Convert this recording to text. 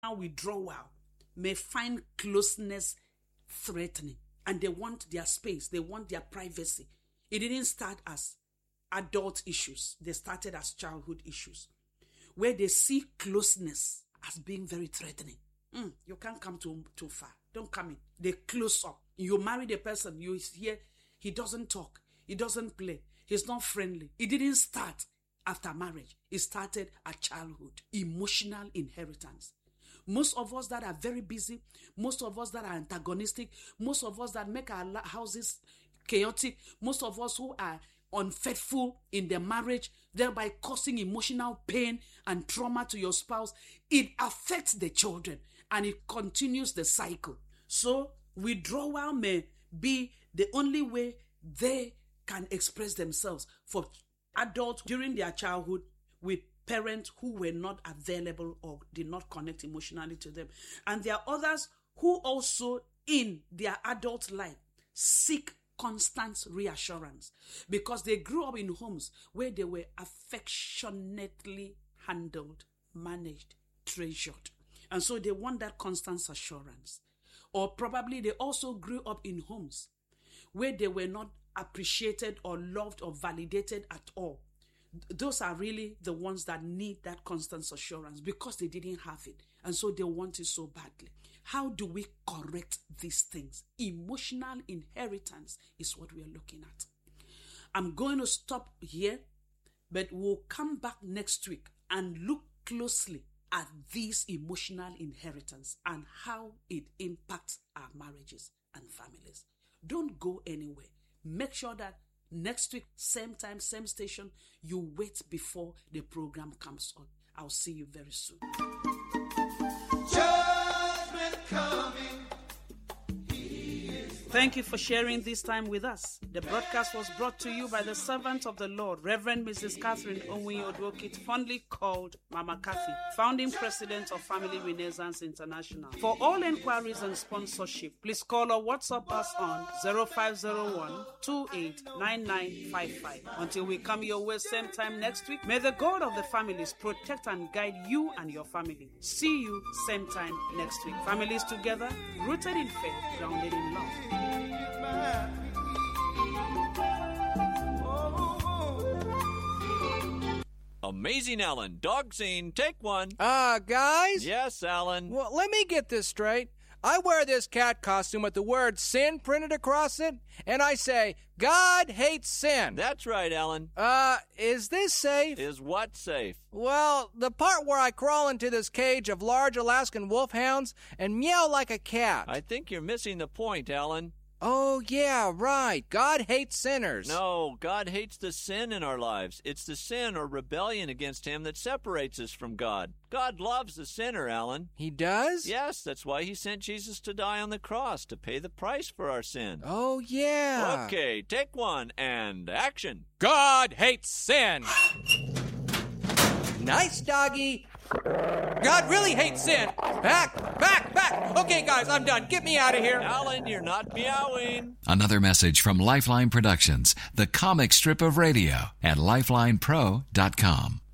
withdrawal may find closeness threatening, and they want their space, they want their privacy. It didn't start as adult issues. They started as childhood issues, where they see closeness as being very threatening. You can't come too far. Don't come in. They close up. You marry the person, you hear he doesn't talk, he doesn't play, he's not friendly. It didn't start after marriage. It started at childhood. Emotional inheritance. Most of us that are very busy, most of us that are antagonistic, most of us that make our houses chaotic, most of us who are unfaithful in their marriage, thereby causing emotional pain and trauma to your spouse, it affects the children and it continues the cycle. So withdrawal may be the only way they can express themselves. For adults during their childhood with parents who were not available or did not connect emotionally to them. And there are others who also in their adult life seek constant reassurance because they grew up in homes where they were affectionately handled, managed, treasured. And so they want that constant assurance. Or probably they also grew up in homes where they were not appreciated or loved or validated at all. Those are really the ones that need that constant assurance because they didn't have it. And so they want it so badly. How do we correct these things? Emotional inheritance is what we are looking at. I'm going to stop here, but we'll come back next week and look closely at this emotional inheritance and how it impacts our marriages and families. Don't go anywhere. Make sure that next week, same time, same station, you wait before the program comes on. I'll see you very soon. Judgment coming. Thank you for sharing this time with us. The broadcast was brought to you by the servant of the Lord, Reverend Mrs. Catherine Onwuyi-Odwokit, fondly called Mama Kathy, founding president of Family Renaissance International. For all inquiries and sponsorship, please call or WhatsApp us on 0501-289955. Until we come your way same time next week, may the God of the families protect and guide you and your family. See you same time next week. Families together, rooted in faith, grounded in love. Amazing Alan, dog scene, take one. Guys? Yes, Alan. Well, let me get this straight. I wear this cat costume with the word sin printed across it, and I say, God hates sin. That's right, Alan. Is this safe? Is what safe? Well, the part where I crawl into this cage of large Alaskan wolfhounds and meow like a cat. I think you're missing the point, Alan. Oh, yeah, right. God hates sinners. No, God hates the sin in our lives. It's the sin or rebellion against Him that separates us from God. God loves the sinner, Alan. He does? Yes, that's why He sent Jesus to die on the cross, to pay the price for our sin. Oh, yeah. Okay, take one, and action. God hates sin. Nice, doggy. God really hates sin. Back. Okay, guys, I'm done. Get me out of here. Alan, you're not meowing. Another message from Lifeline Productions, the comic strip of radio at lifelinepro.com.